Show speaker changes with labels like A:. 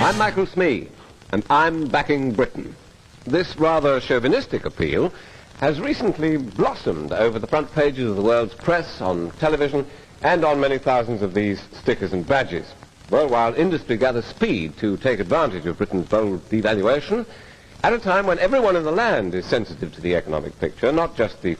A: I'm Michael Smee, and I'm backing Britain. This rather chauvinistic appeal has recently blossomed over the front pages of the world's press, on television, and on many thousands of these stickers and badges. Well, while industry gathers speed to take advantage of Britain's bold devaluation, at a time when everyone in the land is sensitive to the economic picture, not just the